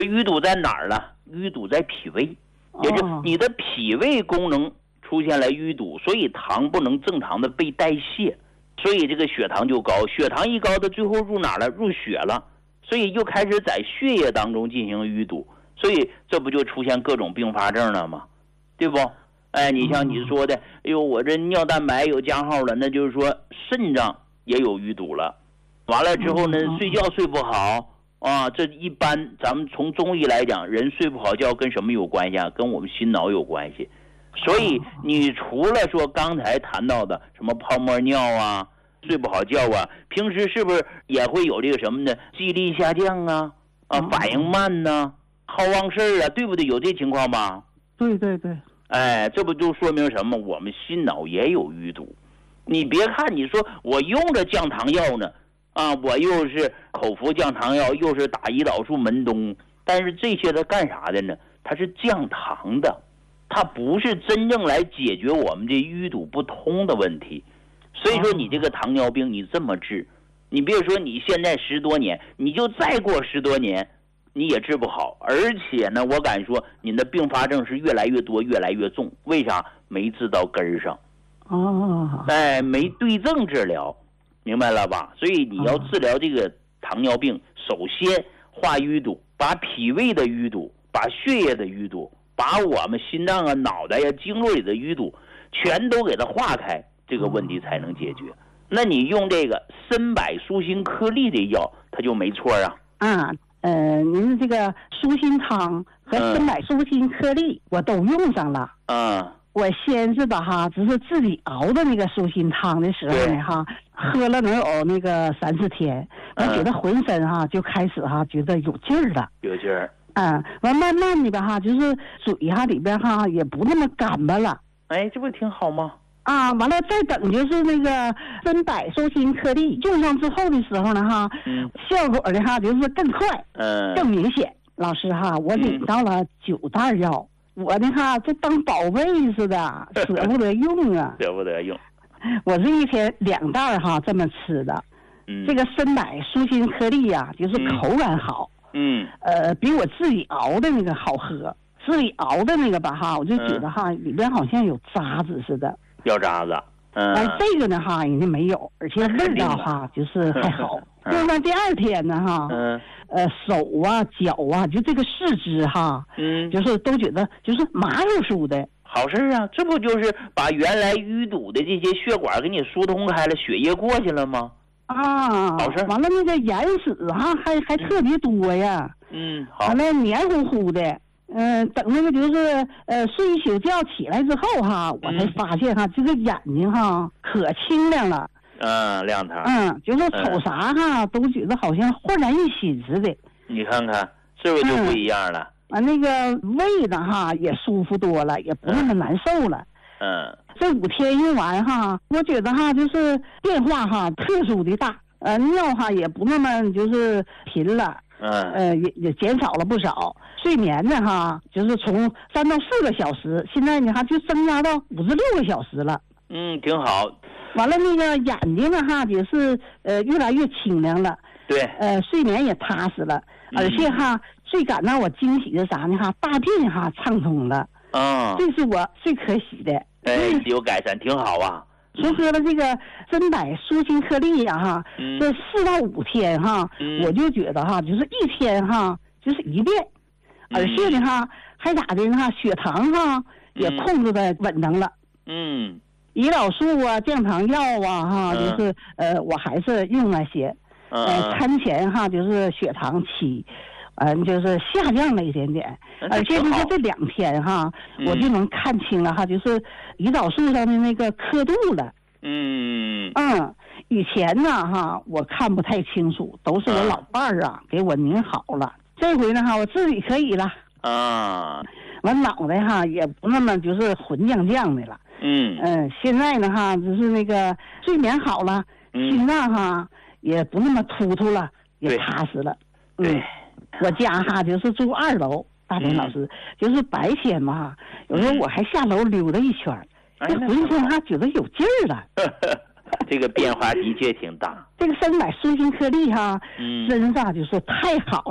淤堵在哪儿了？淤堵在脾胃，也就是你的脾胃功能出现了淤堵，所以糖不能正常的被代谢，所以这个血糖就高。血糖一高的，最后入哪了？入血了，所以又开始在血液当中进行淤堵，所以这不就出现各种并发症了吗？对不？哎，你像你说的，哎呦，我这尿蛋白有降号了，那就是说肾脏也有淤堵了。完了之后呢，睡觉睡不好啊，这一般咱们从中医来讲，人睡不好觉跟什么有关系啊？跟我们心脑有关系。所以你除了说刚才谈到的什么泡沫尿啊、睡不好觉啊，平时是不是也会有这个什么呢？记忆力下降啊，反应慢呢，好忘事啊，对不对？有这情况吧？ 对对对。 哎，这不就说明什么？我们心脑也有淤堵。你别看你说我用着降糖药呢，我又是口服降糖药，又是打胰岛素门冬，但是这些它干啥的呢？它是降糖的。它不是真正来解决我们这淤堵不通的问题，所以说你这个糖尿病你这么治，你别说你现在10多年，你就再过10多年，你也治不好。而且呢，我敢说你的并发症是越来越多，越来越重。为啥？没治到根儿上，没对症治疗，明白了吧？所以你要治疗这个糖尿病，首先化淤堵，把脾胃的淤堵，把血液的淤堵，把我们心脏啊、脑袋呀、经络里的淤堵全都给它化开，这个问题才能解决。那你用这个参柏舒心颗粒的药，它就没错啊。 您这个舒心汤和参柏舒心颗粒我都用上了。我先是吧只是自己熬的那个舒心汤的时候呢喝了能有那个3-4天，我觉得浑身就开始觉得有劲儿了， 有劲儿。 完慢慢的吧就是嘴里边也不那么干巴了。 哎，这不挺好吗？ 完了再等就是那个参柏舒心颗粒用上之后的时候呢效果的就是更快，更明显。老师我领到了9袋药，我呢这当宝贝似的，舍不得用啊， 舍不得用。 我是一天2袋这么吃的。这个参柏舒心颗粒就是口感好，比我自己熬的那个好喝。自己熬的那个吧我就觉得里边好像有渣子似的， 有渣子。 这个呢人家没有，而且味道就是还好。用完第2天呢手脚就这个四肢就是都觉得就是麻溜酥的。 好事啊，这不就是把原来淤堵的这些血管给你疏通开了，血液过去了吗？好事。 完了那个眼屎还特别多呀。 好。 完了黏糊糊的。等那个就是睡一宿觉起来之后我才发现这个眼睛可清亮了。 亮堂。 就是瞅啥都觉得好像焕然一新似的。 你看看是不是就不一样了？ 那个胃呢也舒服多了，也不那么难受了。这5天用完我觉得就是变化特殊的大。尿也不那么就是频了。也减少了不少。睡眠呢就是从3到4个小时，现在呢就增加到56个小时了。 挺好。 完了那个眼睛呢也是越来越清亮了。 对。 睡眠也踏实了，而且最感到我惊喜的啥呢大便畅通了。这是我最可喜的。 有改善，挺好啊。 说喝了这个参柏舒心颗粒这4到5天我就觉得就是一天就是一遍，而且呢还咋的血糖也控制的稳当了。胰岛素降糖药就是我还是用那些。餐前就是血糖起就是下降了一点点，而且就是这2天我就能看清了就是胰岛素上的那个刻度了。以前呢我看不太清楚，都是我老伴儿给我拧好了。这回呢我自己可以了。完脑袋也不那么就是混浆浆的了。现在呢就是那个睡眠好了，心脏也不那么突突了，也踏实了。我家就是住2楼，大田老师，就是白天嘛，有时候我还下楼溜达一圈，这浑身觉得有劲儿了。 这个变化的确挺大。 这个参柏舒心颗粒身上就说太好了，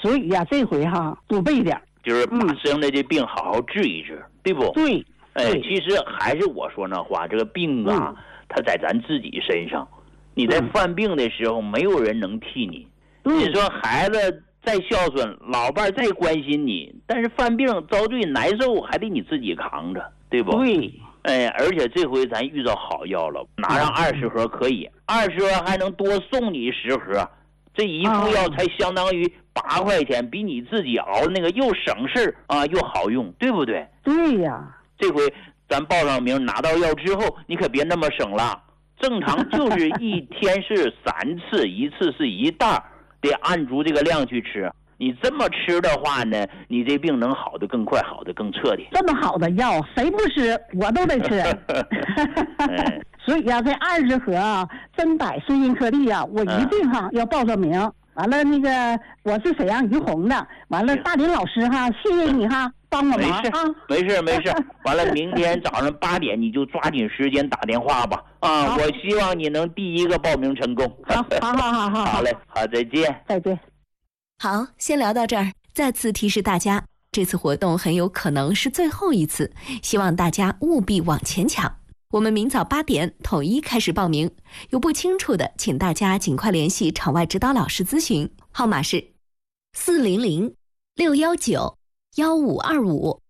所以呀，这回哈多备点， 就是把生的这病好好治一治，对不？ 对。 其实还是我说那话，这个病啊，它在咱自己身上。你在犯病的时候，没有人能替你。你说孩子再孝顺，老伴再关心你，但是犯病遭罪难受，还得你自己扛着，对不？ 对。 而且这回咱遇到好药了，拿上20盒可以，20盒还能多送你10盒，这一副药才相当于8块钱，比你自己熬的那个又省事啊，又好用，对不对？ 对呀。 这回咱报上名，拿到药之后，你可别那么省了。正常就是一天是3次，一次是1袋，得按足这个量去吃。你这么吃的话呢，你这病能好得更快，好得更彻底。 这么好的药，谁不吃我都得吃。所以呀，这20盒啊，珍柏舒心颗粒啊，我一定哈要报上名。完了，那个我是沈阳于红的。完了，大林老师哈，谢谢你哈，帮我忙啊。 没事。完了，明天早上8点你就抓紧时间打电话吧。我希望你能第一个报名成功。 好。 好嘞，好，再见。 再见。 好，先聊到这儿。再次提示大家，这次活动很有可能是最后一次，希望大家务必往前抢。我们明早8点统一开始报名，有不清楚的，请大家尽快联系场外指导老师咨询，号码是400-619-1525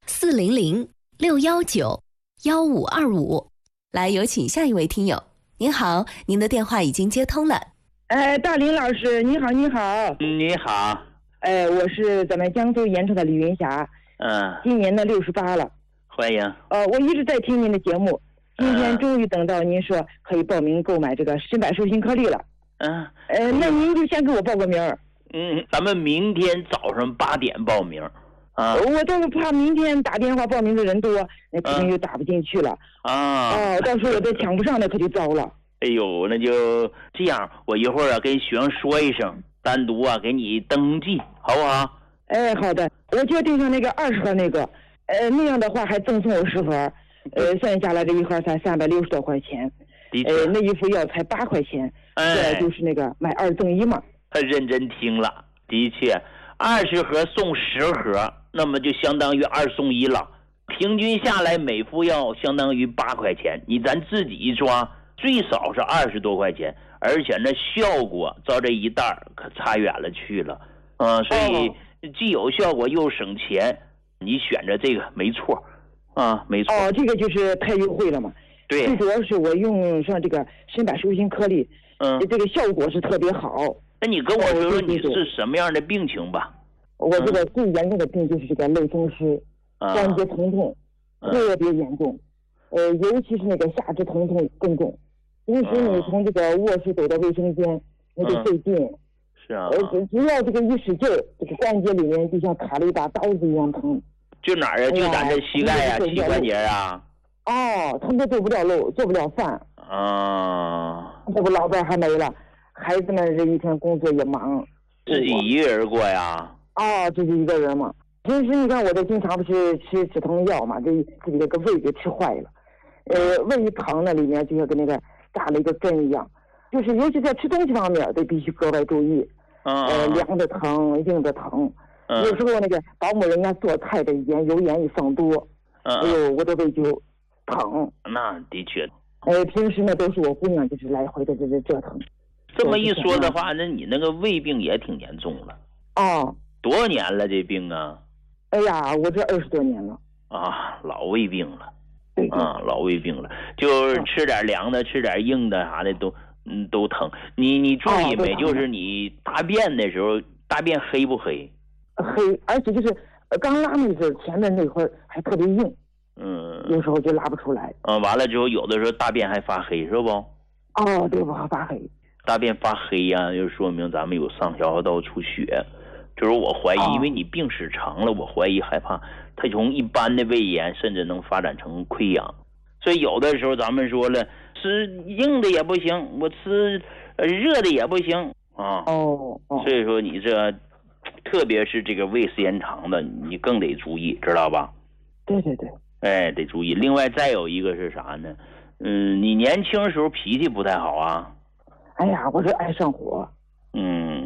400-619-1525。来，有请下一位听友。您好，您的电话已经接通了。 大林老师，你好。 你好。 我是咱们江苏盐城的李云霞。今年的68了。 欢迎。 我一直在听您的节目，今天终于等到您说可以报名购买这个珍柏舒心颗粒了。那您就先给我报个名。 咱们明天早上8点报名。 我倒是怕明天打电话报名的人多，那肯定就打不进去了。到时候我再抢不上，那可就糟了。 哎呦，那就这样，我一会儿跟学生说一声，单独给你登记，好不好？ 好的，我就订上那个20盒那个，那样的话还赠送我10盒，算下来这一盒才360多块钱，那一副药才8块钱，这就是那个买2赠1嘛。 认真听了，的确，20盒送10盒，那么就相当于2送1了，平均下来每副药相当于8块钱，咱自己抓最少是20多块钱，而且那效果照这一袋可差远了去了，所以既有效果又省钱，你选择这个没错，没错。 这个就是太优惠了嘛。 对， 最主要是我用上这个珍柏舒心颗粒，这个效果是特别好。 那你跟我说说你是什么样的病情吧？ 我这个最严重的病就是这个类风湿，关节疼痛特别严重，尤其是那个下肢疼痛更重。平时你从这个卧室走到卫生间，那就费劲。 是啊。 只要这个一使劲，这个关节里面就像卡了一把刀子一样疼。 就哪儿啊？就咱这膝盖啊，膝关节啊。 疼得做不了路，做不了饭。这不老伴还没了，孩子们这一天工作也忙。 自己一个人过呀？ 自己一个人嘛。平时你看我这经常不是吃止疼药嘛，这自己这个胃给吃坏了。胃一疼呢，里面就像跟那个扎了一个针一样，就是尤其在吃东西方面得必须格外注意。凉的疼，硬的疼。有时候那个保姆人家做菜的油盐一放多，我的胃就疼。 那的确。 平时呢都是我姑娘就是来回的这折腾。 这么一说的话，那你那个胃病也挺严重了。多少年了这病啊？ 哎呀，我这20多年了。 老胃病了。老胃病了，就是吃点凉的，吃点硬的啥的都疼。你注意没？就是你大便的时候，大便黑不黑？ 黑，而且就是刚拉那阵前面那会儿还特别硬。有时候就拉不出来。 完了之后有的时候大便还发黑，是不？ 对吧？发黑。 大便发黑呀，就说明咱们有上消化道出血。就是我怀疑，因为你病史长了，我怀疑害怕它从一般的胃炎甚至能发展成溃疡。所以有的时候咱们说了，吃硬的也不行，我吃热的也不行所以说你这特别是这个胃时间长的，你更得注意，知道吧？ 对。 得注意。另外再有一个是啥呢？你年轻时候脾气不太好啊。 哎呀，我是爱上火。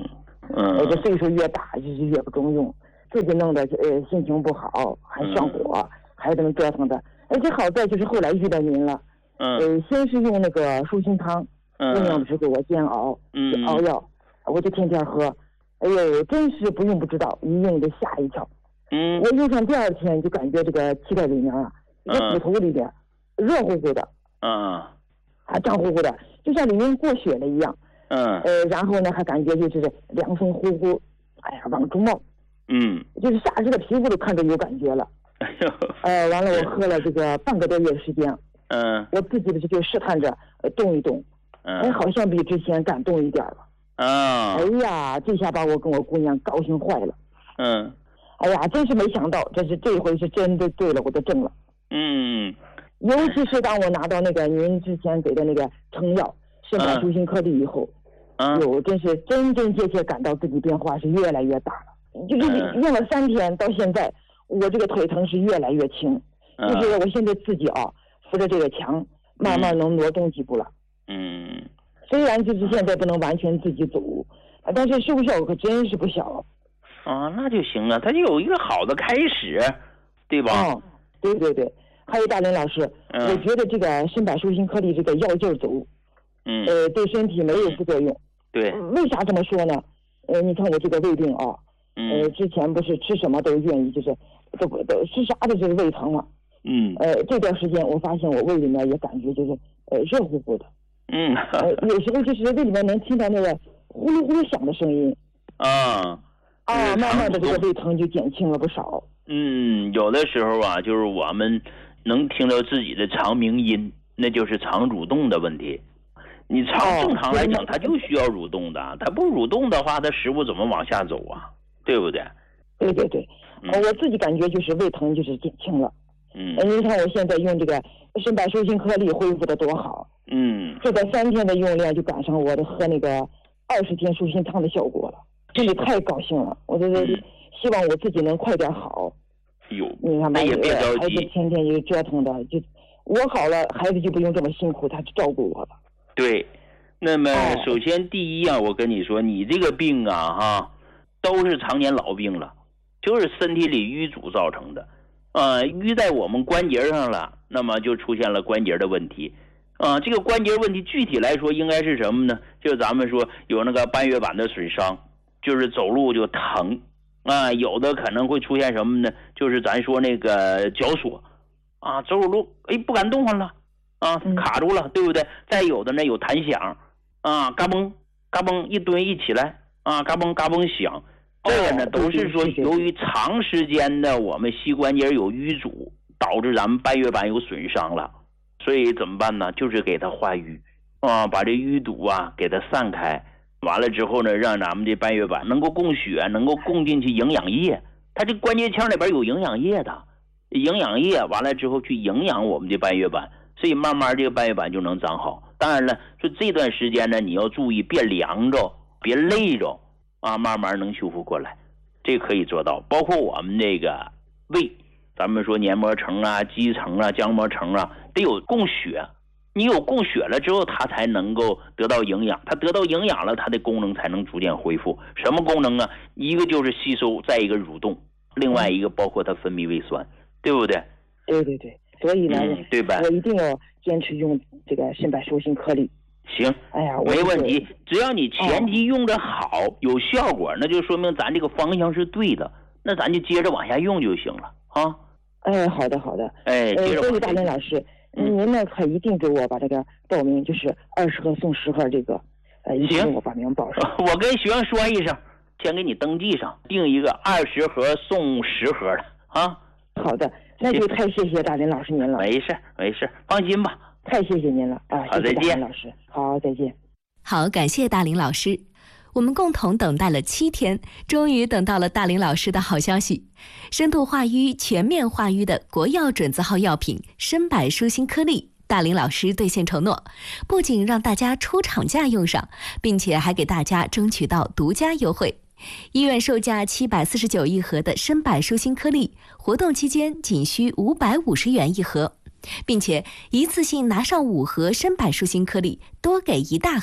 这岁数越大就是越不中用，自己弄得心情不好，还上火，还这么折腾的。而且好在就是后来遇到您了，先是用那个舒心汤，姑娘不是给我煎熬，熬药，我就天天喝。哎呦，真是不用不知道，一用就吓一跳。我用上第2天就感觉这个膝盖里面啊，这骨头里边热乎乎的，胀乎乎的，就像里面过血了一样。然后呢，还感觉就是凉风呼呼，哎呀，往出冒。就是下肢的皮肤都看着有感觉了。完了，我喝了这个半个多月的时间。我自己就试探着动一动，好像比之前敢动一点了。哎呀，这下把我跟我姑娘高兴坏了。哎呀，真是没想到，这回是真的对了我的症了。尤其是当我拿到那个您之前给的那个成药肾柏舒心颗粒以后，真是真真切切感到自己变化是越来越大了。就是用了3天到现在，我这个腿疼是越来越轻，就是我现在自己扶着这个墙，慢慢能挪动几步了。虽然就是现在不能完全自己走，但是收效可真是不小。 那就行啊，它就有一个好的开始，对吧？ 对对对。还有大林老师，我觉得这个肾柏舒心颗粒这个药劲走，对身体没有副作用。 对。 为啥这么说呢？你看我这个胃病啊，之前不是吃什么都愿意，就是都吃啥都是胃疼了。这段时间我发现我胃里面也感觉就是热乎乎的。有时候就是胃里面能听到那个呼噜呼噜响的声音。慢慢的这个胃疼就减轻了不少。 有的时候啊，就是我们能听到自己的肠鸣音，那就是肠蠕动的问题。你肠正常来讲，它就需要蠕动的，它不蠕动的话，它食物怎么往下走啊？对不对？ 对对对，我自己感觉就是胃疼就是减轻了。你看我现在用这个肾柏舒心颗粒恢复的多好。这个3天的用量就赶上我的喝那个20天舒心汤的效果了，真的太高兴了。我就是希望我自己能快点好。你看吧， 也别着急， 孩子天天就折腾的，就我好了，孩子就不用这么辛苦，他就照顾我了。 对，那么首先第一啊，我跟你说，你这个病啊都是常年老病了，就是身体里淤阻造成的。淤在我们关节上了，那么就出现了关节的问题。这个关节问题具体来说应该是什么呢？就咱们说有那个半月板的损伤，就是走路就疼。有的可能会出现什么呢？就是咱说那个脚锁走路不敢动弹了卡住了，对不对？再有的呢有弹响嘎嘣嘎嘣一蹲一起来嘎嘣嘎嘣响，这个呢都是说由于长时间的我们膝关节有淤阻，导致咱们半月板有损伤了。所以怎么办呢？就是给它化瘀把这淤堵给它散开。完了之后呢，让咱们这半月板能够供血，能够供进去营养液。它这关节腔里边有营养液的，营养液完了之后去营养我们的半月板，所以慢慢这个半月板就能长好。当然了，说这段时间呢，你要注意别凉着，别累着慢慢能修复过来，这可以做到。包括我们这个胃，咱们说黏膜层肌层浆膜层得有供血。你有供血了之后，它才能够得到营养，它得到营养了，它的功能才能逐渐恢复。什么功能啊？一个就是吸收，再一个蠕动，另外一个包括它分泌胃酸，对不对？ 对对对，所以呢， 对吧？ 我一定要坚持用这个肾柏舒心颗粒。 行， 哎呀， 没问题，只要你前期用着好，有效果，那就说明咱这个方向是对的，那咱就接着往下用就行了啊。 好的好的， 接着谢谢大林老师。您呢可一定给我把这个报名，就是20盒送10盒这个，一定给我把名报上。 我跟学生说一声，先给你登记上，定一个20盒送10盒的啊。 好的，那就太谢谢大林老师您了。 没事没事，放心吧。 太谢谢您了好， 谢谢大林老师。好，再见。 好，感谢大林老师。我们共同等待了7天，终于等到了大林老师的好消息。深度化瘀、全面化瘀的国药准字号药品深柏舒心颗粒，大林老师兑现承诺，不仅让大家出厂价用上，并且还给大家争取到独家优惠。医院售价749一盒的深柏舒心颗粒，活动期间仅需550元一盒，并且一次性拿上5盒深柏舒心颗粒，多给1大盒。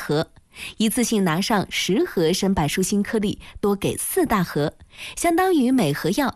一次性拿上10盒参柏舒心颗粒，多给4大盒，相当于每盒药